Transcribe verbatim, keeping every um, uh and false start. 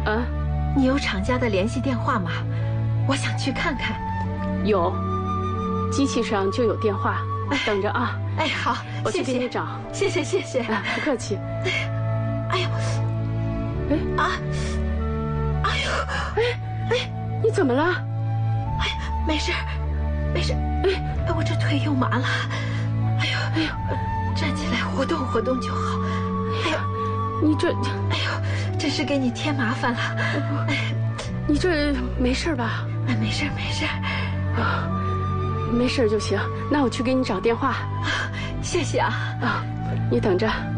啊， 你有厂家的联系电话吗？我想去看看。 有，机器上就有电话， 哎、 等着啊。 哎，好， 我去谢谢给你找。 谢谢谢谢。 啊，不客气。 哎呦， 哎啊，哎呦， 哎哎，你怎么了？ 哎，没事，没事。哎，我这腿又麻了。哎呦哎呦，站起来活动活动就好。哎呦， 你这， 哎呦，真是给你添麻烦了。哎， 你这没事吧？ 哎，没事没事。 啊，没事就行。那我去给你找电话。 啊，谢谢啊。 啊，你等着。